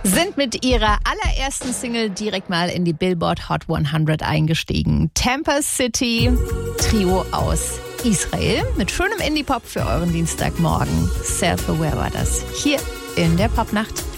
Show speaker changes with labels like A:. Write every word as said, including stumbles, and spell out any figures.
A: sind mit ihrer allerersten Single direkt mal in die Billboard Hot hundert eingestiegen. Tampa City, Trio aus Israel mit schönem Indie-Pop für euren Dienstagmorgen. Self-Aware war das hier in der Popnacht.